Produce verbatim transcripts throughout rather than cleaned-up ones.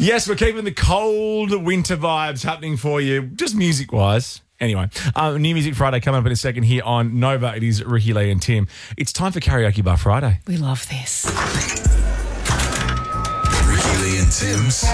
Yes, we're keeping the cold winter vibes happening for you, just music-wise. Anyway, uh, New Music Friday coming up in a second here on Nova. It is Ricky Lee and Tim. It's time for Karaoke Bar Friday. We love this. Ricky Lee and Tim's.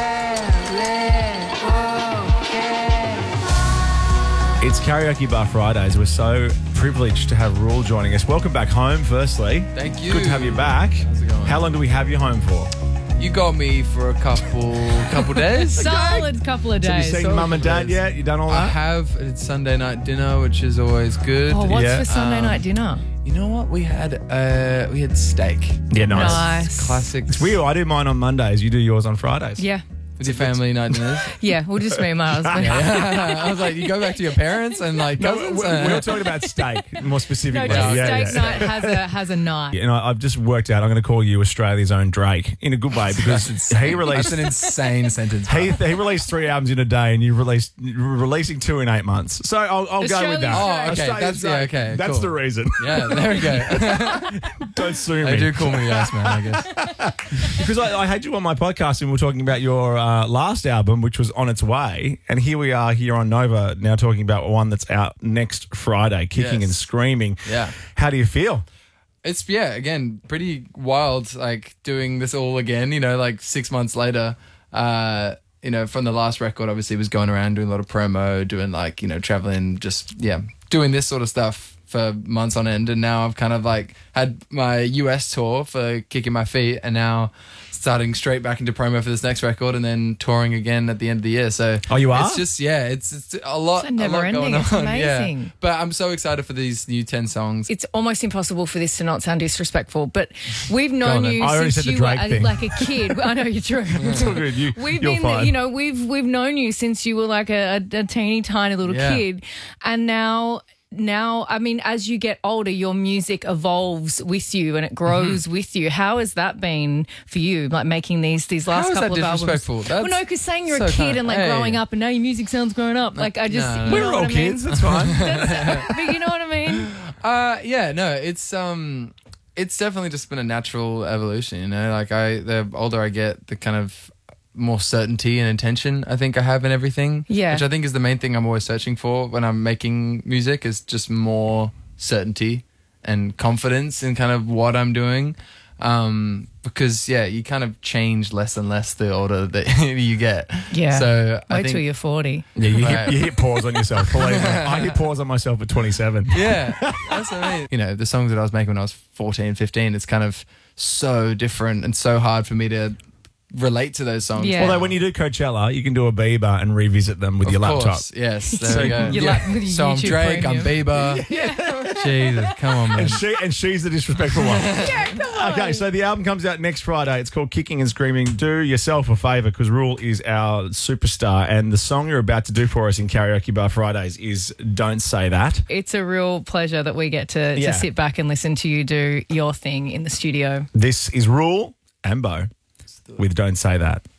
It's Karaoke Bar Fridays. We're so privileged to have Rule joining us. Welcome back home, firstly. Thank you. Good to have you back. How's it going? How long do we have you home for? You got me for a couple couple days. Solid couple of Have days. you seen Mum and Dad days. yet? You done all I that? have. It's Sunday night dinner, which is always good. Oh, what's Yeah. for Sunday Um, night dinner? You know what? We had uh we had steak. Yeah, nice. Nice. It's classic. It's weird. I do mine on Mondays. You do yours on Fridays. Yeah. With your family night dinners. Yeah, we'll just me and my husband. Yeah. I was like, you go back to your parents and like No, cousins. we're, we're talking about steak, more No, specifically. just yeah, steak yeah. night has a has a night. And I, I've just worked out I'm going to call you Australia's own Drake in a good way because he That's released an insane sentence. he, he released three albums in a day and you released you're releasing two in eight months. So I'll, I'll go with that. Australia's Oh, okay. Australia's That's yeah, Drake. okay. That's cool. the reason. Yeah, there we go. Don't sue me. They do call me the ass man, I guess. Because I, I had you on my podcast and we were talking about your uh, last album, which was on its way. And here we are here on Nova now talking about one that's out next Friday, Kicking Yes. and Screaming. Yeah. How do you feel? It's, yeah, again, pretty wild, like, doing this all again, you know, like, six months later. Uh, you know, from the last record, obviously, was going around doing a lot of promo, doing, like, you know, traveling, just, yeah, doing this sort of stuff for months on end. And now I've kind of, like, had my U S tour for Kicking My Feet, and now starting straight back into promo for this next record, and then touring again at the end of the year. So Oh, you are? It's just, yeah, it's, it's a lot, It's a never a lot ending. going on. It's amazing. Yeah. But I'm so excited for these new ten songs. It's almost impossible for this to not sound disrespectful, but we've on known then. you I already since said the you were Drake a, thing. like a kid. I know you're true. It's all good. You, We've you're been, fine. you know, we've we've known you since you were like a, a, a teeny tiny little Yeah. kid, and now. Now, I mean, as you get older, your music evolves with you and it grows Mm-hmm. with you. How has that been for you, like making these these last How is that couple of albums? disrespectful? That's well, no, because saying you're so a kid kind. and like Hey. growing up and now your music sounds grown up. Like I just, No, no, you no. We're know all what I mean? kids. That's fine. That's- but you know what I mean? Uh, yeah, no, it's um, it's definitely just been a natural evolution. You know, like I, the older I get, the kind of more certainty and intention I think I have in everything. Yeah. which I think is the main thing I'm always searching for when I'm making music, is just more certainty and confidence in kind of what I'm doing. Um, because yeah, you kind of change less and less the older that you get. Yeah. So I Wait think till you're forty. Yeah, you, Right. hit, you hit pause on yourself. Believe me. I hit pause on myself at twenty-seven. yeah, that's what I mean. You know, the songs that I was making when I was fourteen, fifteen, it's kind of so different and so hard for me to relate to those songs. Yeah. Although when you do Coachella, you can do a Bieber and revisit them with Of your laptop. course, yes, there So we go. Your lap- with your so I'm YouTube Drake, premium. I'm Bieber. Jesus, come on, man. And she and she's the disrespectful one. Yeah, come on. Okay, so the album comes out next Friday. It's called Kicking and Screaming. Do yourself a favour because Rule is our superstar, and the song you're about to do for us in Karaoke Bar Fridays is "Don't Say That." It's a real pleasure that we get to, Yeah. to sit back and listen to you do your thing in the studio. This is Rule and Bo with "Don't Say That."